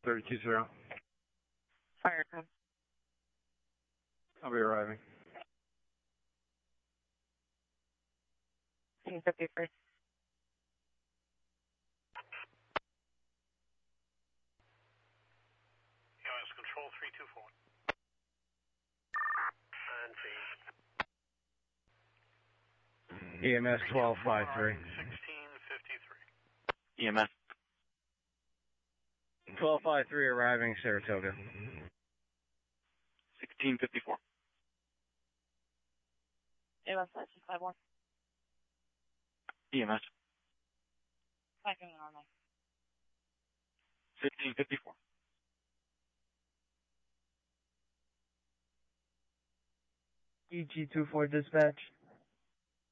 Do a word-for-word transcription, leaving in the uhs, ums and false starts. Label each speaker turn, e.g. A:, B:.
A: thirty-two zero.
B: Fire code.
A: I'll be arriving.
B: Team fifty-three.
C: U S Control three two four. And
A: E M S twelve five three.
C: sixteen fifty-three.
D: E M S.
A: twelve five three arriving Saratoga.
D: sixteen fifty-four.
B: U S nineteen five one.
D: E M S.
B: Packing an Army.
D: sixteen fifty-four.
E: E G two four dispatch.